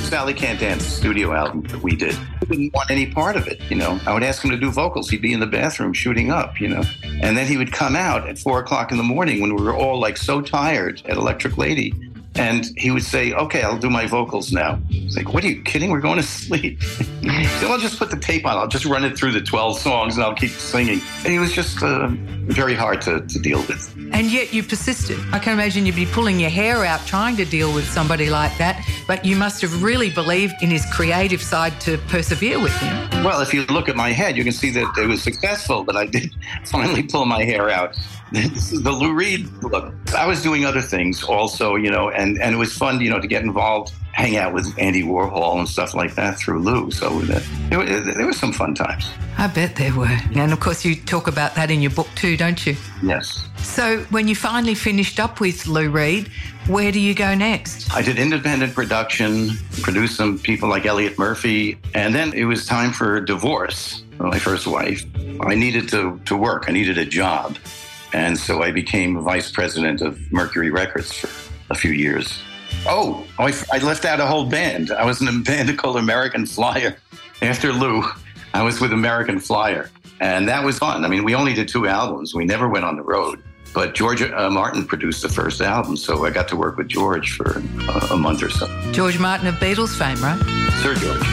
Sally Can't Dance studio album that we did. I didn't want any part of it, you know. I would ask him to do vocals. He'd be in the bathroom shooting up, you know. And then he would come out at 4 o'clock in the morning when we were all like so tired at Electric Lady. And he would say, okay, I'll do my vocals now. It's like, what are you kidding? We're going to sleep. So I'll just put the tape on. I'll just run it through the 12 songs and I'll keep singing. And he was just very hard to deal with. And yet you persisted. I can imagine you'd be pulling your hair out trying to deal with somebody like that, but you must have really believed in his creative side to persevere with him. Well, if you look at my head, you can see that it was successful, but I did finally pull my hair out. This is the Lou Reed look. I was doing other things also, you know, and it was fun, you know, to get involved, hang out with Andy Warhol and stuff like that through Lou. So there were some fun times. I bet there were. And of course, you talk about that in your book too, don't you? Yes. So when you finally finished up with Lou Reed, where do you go next? I did independent production, produced some people like Elliot Murphy, and then it was time for a divorce from my first wife. I needed to work. I needed a job. And so I became vice president of Mercury Records for a few years. I left out a whole band. I was in a band called American Flyer. After Lou, I was with American Flyer. And that was fun. I mean, we only did 2 albums. We never went on the road. But George Martin produced the first album, so I got to work with George for a month or so. George Martin of Beatles fame, right? Sir George.